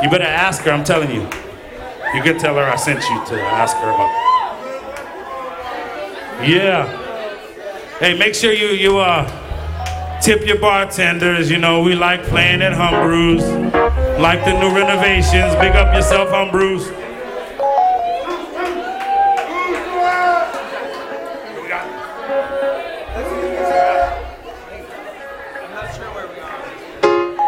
You better ask her, I'm telling you. You could tell her I sent you to ask her about. Yeah. Hey, make sure you tip your bartenders. You know, we like playing at Humbrew's. Like the new renovations. Big up yourself, Humbrew's.